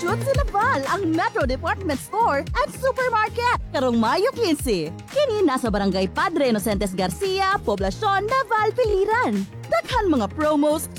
jud sa Naval ang Metro Department Store at Supermarket karong Mayo 15. Kini nasa Barangay Padre Inocentes Garcia, Poblacion, Naval, Piliran. Daghan mga promos,